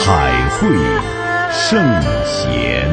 海会圣贤，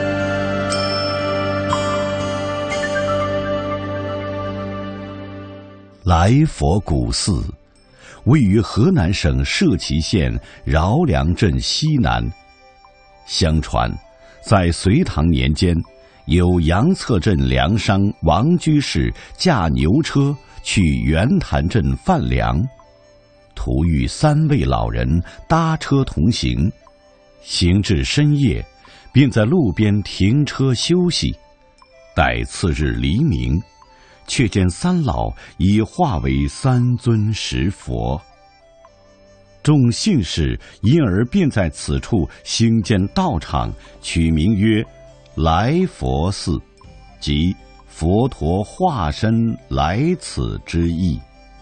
来佛古寺位于河南省社旗县饶梁镇西南。相传，在隋唐年间，有杨策镇粮商王居士驾牛车去圆潭镇贩粮，途遇3位老人搭车同行，行至深夜，便在路边停车休息。待次日黎明，却见3老已化为3尊石佛。众信士因而便在此处兴建道场，取名曰来佛寺，即佛陀化身来此之意。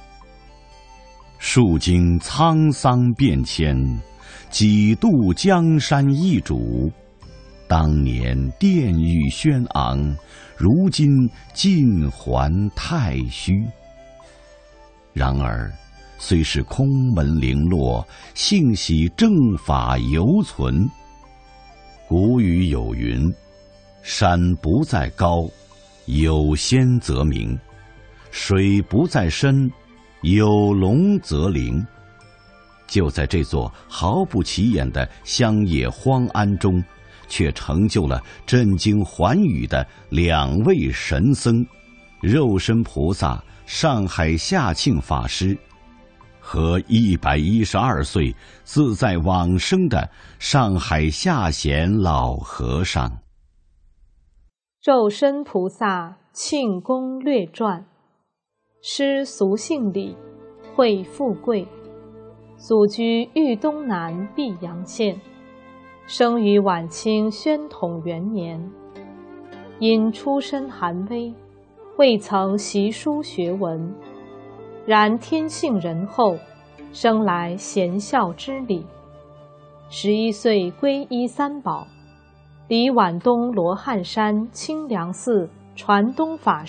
数经沧桑变迁，几度江山易主。当年殿宇轩昂，如今尽还太虚。然而虽是空门零落，幸喜正法犹存。古语有云：山不在高，有仙则名；水不在深，有龙则灵。就在这座毫不起眼的乡野荒庵中，却成就了震惊寰宇的2位神僧：肉身菩萨上海下庆法师和112岁自在往生的上海下贤老和尚。 肉身菩萨庆功略传。师俗姓李，讳富贵，祖居豫东南泌阳县，生于晚清宣统元年。因出身寒微，未曾习书学文，然天性仁厚，生来贤孝之礼。11岁皈依3宝，离皖东罗汉山清凉寺传东法